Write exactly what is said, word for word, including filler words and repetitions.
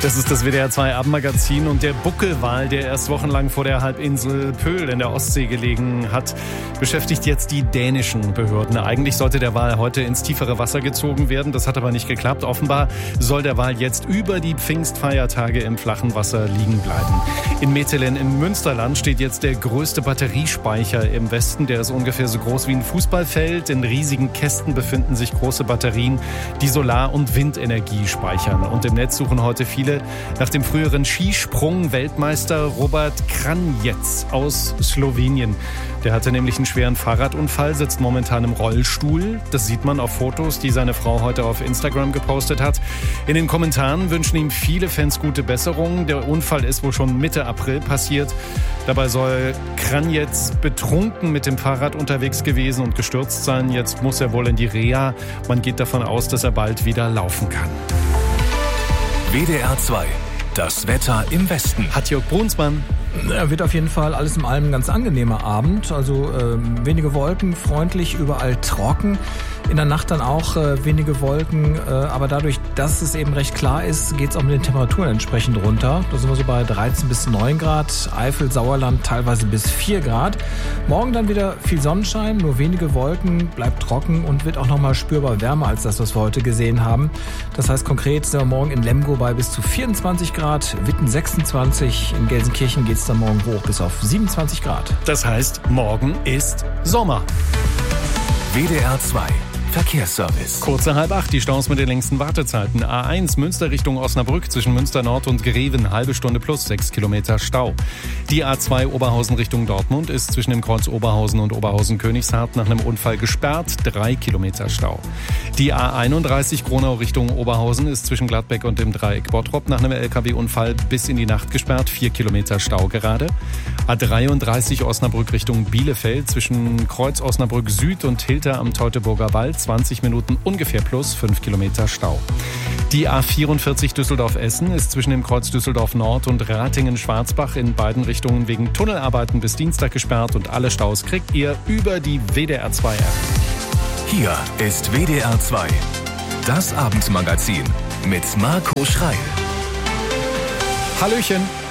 Das ist das W D R zwei Abendmagazin und der Buckelwal, der erst wochenlang vor der Halbinsel Pöhl in der Ostsee gelegen hat, beschäftigt jetzt die dänischen Behörden. Eigentlich sollte der Wal heute ins tiefere Wasser gezogen werden, das hat aber nicht geklappt. Offenbar soll der Wal jetzt über die Pfingstfeiertage im flachen Wasser liegen bleiben. In Metelen im Münsterland steht jetzt der größte Batteriespeicher im Westen. Der ist ungefähr so groß wie ein Fußballfeld. In riesigen Kästen befinden sich große Batterien, die Solar- und Windenergie speichern. Und im Netz suchen heute viele nach dem früheren Skisprung-Weltmeister Robert Kranjec aus Slowenien. Der hatte nämlich einen schweren Fahrradunfall, sitzt momentan im Rollstuhl. Das sieht man auf Fotos, die seine Frau heute auf Instagram gepostet hat. In den Kommentaren wünschen ihm viele Fans gute Besserung. Der Unfall ist wohl schon Mitte April passiert. Dabei soll Kranjec betrunken mit dem Fahrrad unterwegs gewesen und gestürzt sein. Jetzt muss er wohl in die Reha. Man geht davon aus, dass er bald wieder laufen kann. W D R zwei, das Wetter im Westen. Hat Jörg Brunsmann. Ja, wird auf jeden Fall alles in allem ein ganz angenehmer Abend. Also äh, wenige Wolken, freundlich, überall trocken. In der Nacht dann auch äh, wenige Wolken. Äh, aber dadurch, dass es eben recht klar ist, geht es auch mit den Temperaturen entsprechend runter. Da sind wir so bei dreizehn bis neun Grad. Eifel, Sauerland teilweise bis vier Grad. Morgen dann wieder viel Sonnenschein, nur wenige Wolken, bleibt trocken und wird auch nochmal spürbar wärmer als das, was wir heute gesehen haben. Das heißt konkret sind wir morgen in Lemgo bei bis zu vierundzwanzig Grad, Witten sechsundzwanzig, in Gelsenkirchen geht es dann morgen hoch bis auf siebenundzwanzig Grad. Das heißt, morgen ist Sommer. W D R zwei Verkehrsservice. Kurze halb acht, die Staus mit den längsten Wartezeiten. A eins Münster Richtung Osnabrück zwischen Münster Nord und Greven, halbe Stunde plus sechs Kilometer Stau. Die A zwei Oberhausen Richtung Dortmund ist zwischen dem Kreuz Oberhausen und Oberhausen-Königshardt nach einem Unfall gesperrt, drei Kilometer Stau. Die A einunddreißig Gronau Richtung Oberhausen ist zwischen Gladbeck und dem Dreieck Bottrop nach einem L K W-Unfall bis in die Nacht gesperrt, vier Kilometer Stau gerade. A dreiunddreißig Osnabrück Richtung Bielefeld zwischen Kreuz Osnabrück Süd und Hilter am Teutoburger Wald, zwanzig Minuten ungefähr plus fünf Kilometer Stau. Die A vierundvierzig Düsseldorf-Essen ist zwischen dem Kreuz Düsseldorf Nord und Ratingen-Schwarzbach in beiden Richtungen wegen Tunnelarbeiten bis Dienstag gesperrt und alle Staus kriegt ihr über die W D R zwei App. Hier ist W D R zwei, das Abendmagazin mit Marco Schreil. Hallöchen.